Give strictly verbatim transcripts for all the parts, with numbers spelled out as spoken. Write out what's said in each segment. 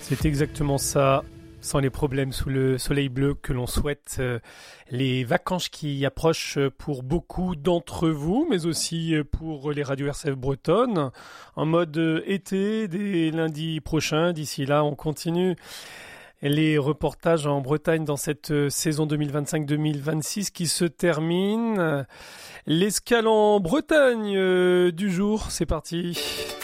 C'est exactement ça. Sans les problèmes sous le soleil bleu que l'on souhaite, euh, les vacances qui approchent pour beaucoup d'entre vous, mais aussi pour les radios R C F bretonnes, en mode euh, été dès lundi prochain. D'ici là, on continue les reportages en Bretagne dans cette euh, saison deux mille vingt-cinq deux mille vingt-six qui se termine. L'escale en Bretagne euh, du jour, c'est parti.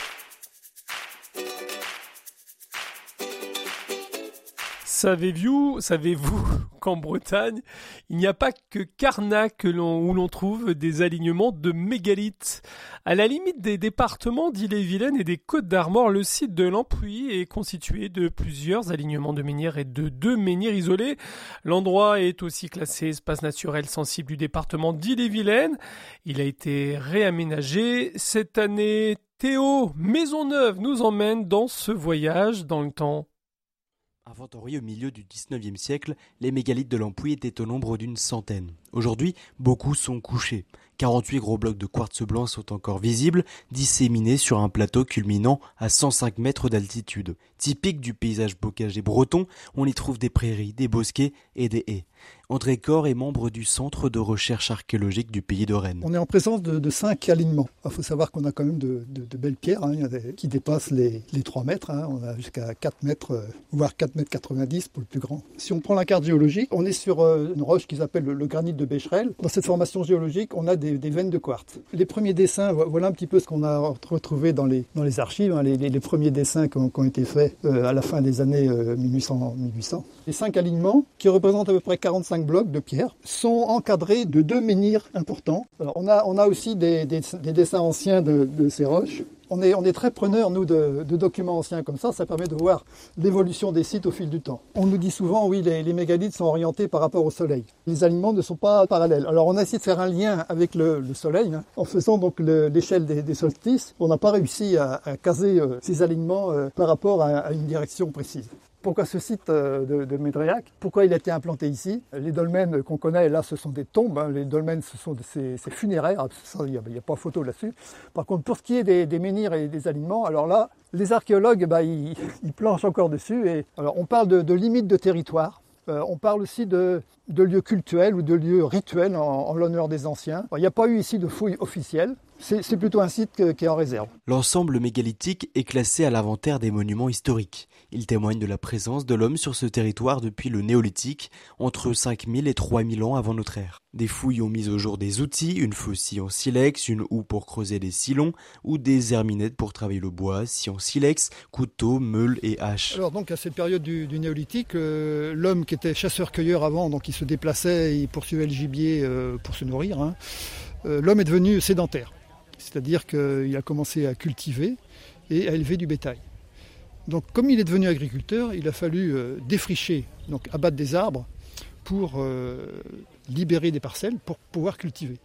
Savez-vous, savez-vous qu'en Bretagne, il n'y a pas que Carnac que l'on, où l'on trouve des alignements de mégalithes. À la limite des départements d'Ille-et-Vilaine et des Côtes-d'Armor, le site de l'Ampuy est constitué de plusieurs alignements de menhirs et de deux menhirs isolés. L'endroit est aussi classé espace naturel sensible du département d'Ille-et-Vilaine. Il a été réaménagé cette année. Théo Maisonneuve nous emmène dans ce voyage dans le temps. Inventoriés au milieu du dix-neuvième siècle, les mégalithes de l'Ampuy étaient au nombre d'une centaine. Aujourd'hui, beaucoup sont couchés. quarante-huit gros blocs de quartz blanc sont encore visibles, disséminés sur un plateau culminant à cent cinq mètres d'altitude. Typique du paysage bocager breton, on y trouve des prairies, des bosquets et des haies. André Corr est membre du Centre de recherche archéologique du pays de Rennes. On est en présence de, de cinq alignements. Il faut savoir qu'on a quand même de, de, de belles pierres hein, des, qui dépassent les, les trois mètres. Hein. On a jusqu'à quatre mètres, euh, voire quatre mètres quatre-vingt-dix pour le plus grand. Si on prend la carte géologique, on est sur euh, une roche qu'ils appellent le, le granit de Becherel. Dans cette formation géologique, on a des, des veines de quartz. Les premiers dessins, voilà un petit peu ce qu'on a retrouvé dans les, dans les archives. Hein, les, les, les premiers dessins qui ont, qui ont été faits euh, à la fin des années euh, mille huit cents. Les cinq alignements, qui représentent à peu près quarante-cinq blocs de pierre, sont encadrés de deux menhirs importants. Alors, on a, on a aussi des, des, des dessins anciens de, de ces roches. On est, on est très preneurs, nous, de, de documents anciens comme ça. Ça permet de voir l'évolution des sites au fil du temps. On nous dit souvent, oui, les, les mégalithes sont orientés par rapport au soleil. Les alignements ne sont pas parallèles. Alors, on a essayé de faire un lien avec le, le soleil, hein, en faisant donc le, l'échelle des, des solstices. On n'a pas réussi à, à caser euh, ces alignements euh, par rapport à, à une direction précise. Pourquoi ce site de, de Médréac? Pourquoi il a été implanté ici? Les dolmens qu'on connaît, là, ce sont des tombes. Hein. Les dolmens, ce sont ces, ces funéraires. Il n'y a, a pas photo là-dessus. Par contre, pour ce qui est des, des menhirs et des alignements, alors là, les archéologues, bah, ils, ils planchent encore dessus. Et, alors, on parle de, de limites de territoire. Euh, on parle aussi de, de lieux cultuels ou de lieux rituels en, en l'honneur des anciens. Alors, il n'y a pas eu ici de fouilles officielles. C'est, c'est plutôt un site que, qui est en réserve. L'ensemble mégalithique est classé à l'inventaire des monuments historiques. Il témoigne de la présence de l'homme sur ce territoire depuis le néolithique, entre cinq mille et trois mille ans avant notre ère. Des fouilles ont mis au jour des outils, une faucille en silex, une houe pour creuser des sillons, ou des herminettes pour travailler le bois, scie en silex, couteau, meule et hache. Alors donc à cette période du, du néolithique, euh, l'homme qui était chasseur-cueilleur avant, donc il se déplaçait, il poursuivait le gibier euh, pour se nourrir, hein, euh, l'homme est devenu sédentaire. C'est-à-dire qu'il a commencé à cultiver et à élever du bétail. Donc comme il est devenu agriculteur, il a fallu euh, défricher, donc abattre des arbres pour euh, libérer des parcelles pour pouvoir cultiver.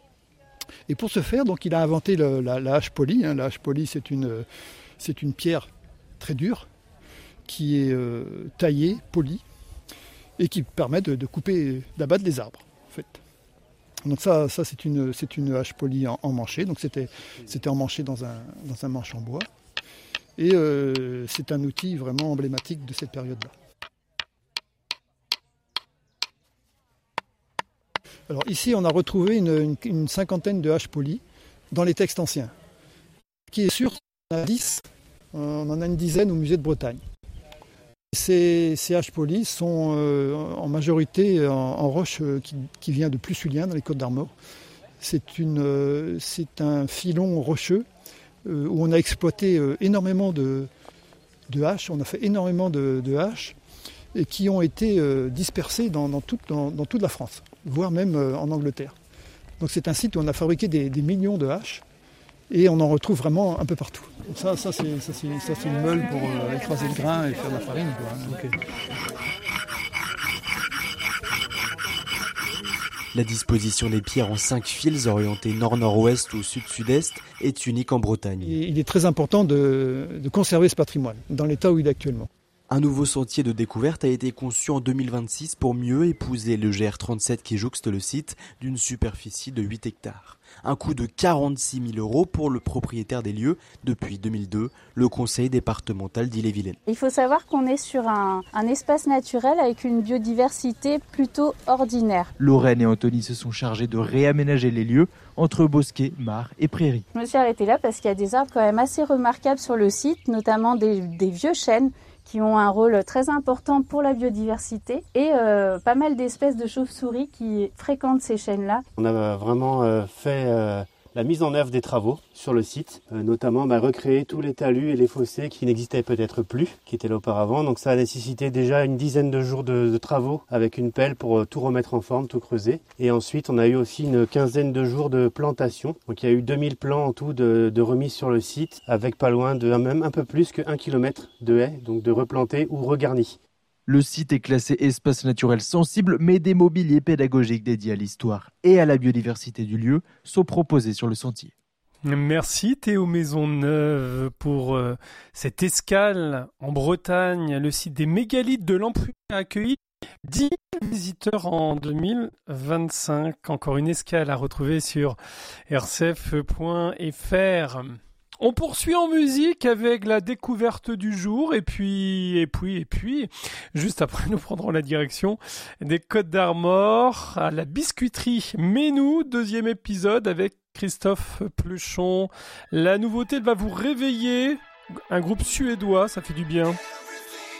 Et pour ce faire, donc, il a inventé le, la, la hache polie. Hein. La hache polie, c'est une, c'est une pierre très dure qui est euh, taillée, polie et qui permet de, de couper, d'abattre des arbres, en fait. Donc ça, ça c'est une, c'est une hache polie en, emmanchée. Donc c'était, c'était emmanché dans un, dans un manche en bois. Et euh, c'est un outil vraiment emblématique de cette période-là. Alors ici, on a retrouvé une, une, une cinquantaine de haches polies dans les textes anciens. Ce qui est sûr, on en a dix, on en a une dizaine au musée de Bretagne. Ces, ces haches polies sont euh, en majorité en, en roche euh, qui, qui vient de Plussulien, dans les Côtes-d'Armor. C'est, une, euh, c'est un filon rocheux euh, où on a exploité euh, énormément de, de haches, on a fait énormément de, de haches et qui ont été euh, dispersées dans, dans, toute, dans, dans toute la France, voire même euh, en Angleterre. Donc c'est un site où on a fabriqué des, des millions de haches et on en retrouve vraiment un peu partout. Ça, ça, c'est, ça, c'est, ça c'est une meule pour euh, écraser le grain et faire de la farine, quoi. Okay. La disposition des pierres en cinq fils orientés nord-nord-ouest ou sud-sud-est est unique en Bretagne. Et il est très important de, de conserver ce patrimoine dans l'état où il est actuellement. Un nouveau sentier de découverte a été conçu en deux mille vingt-six pour mieux épouser le G R trente-sept qui jouxte le site d'une superficie de huit hectares. Un coût de quarante-six mille euros pour le propriétaire des lieux depuis deux mille deux, le conseil départemental d'Ille-et-Vilaine. Il faut savoir qu'on est sur un, un espace naturel avec une biodiversité plutôt ordinaire. Lorraine et Anthony se sont chargés de réaménager les lieux entre bosquets, mares et prairies. Je me suis arrêtée là parce qu'il y a des arbres quand même assez remarquables sur le site, notamment des, des vieux chênes qui ont un rôle très important pour la biodiversité et euh, pas mal d'espèces de chauves-souris qui fréquentent ces chênes-là. On a vraiment euh, fait euh, la mise en œuvre des travaux sur le site, euh, notamment bah, recréer tous les talus et les fossés qui n'existaient peut-être plus, qui étaient là auparavant. Donc ça a nécessité déjà une dizaine de jours de, de travaux avec une pelle pour euh, tout remettre en forme, tout creuser. Et ensuite on a eu aussi une quinzaine de jours de plantation. Donc il y a eu deux mille plants en tout de, de remise sur le site, avec pas loin de même un peu plus que un kilomètre de haies, donc de replantés ou regarnis. Le site est classé espace naturel sensible, mais des mobiliers pédagogiques dédiés à l'histoire et à la biodiversité du lieu sont proposés sur le sentier. Merci Théo Maisonneuve pour euh, cette escale en Bretagne. Le site des mégalithes de l'Ampuy a accueilli dix visiteurs en deux mille vingt-cinq. Encore une escale à retrouver sur r c f point f r. On poursuit en musique avec la découverte du jour et puis, et puis, et puis, juste après nous prendrons la direction des Côtes d'Armor à la biscuiterie Ménou, deuxième épisode avec Christophe Pluchon. La nouveauté va vous réveiller, un groupe suédois, ça fait du bien.